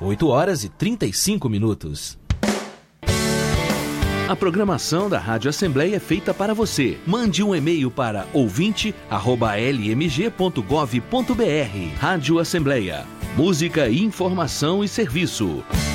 8h35. A programação da Rádio Assembleia é feita para você. Mande um e-mail para ouvinte@lmg.gov.br. Rádio Assembleia. Música, informação e serviço.